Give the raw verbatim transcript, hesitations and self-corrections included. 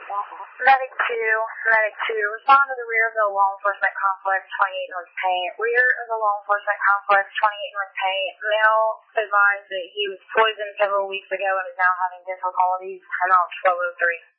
Medic two, Medic two, respond to the rear of the law enforcement complex, twenty-eight North Paint. Rear of the law enforcement complex, twenty-eight North Paint. Male advised that he was poisoned several weeks ago and is now having difficulties. I'm on twelve oh three.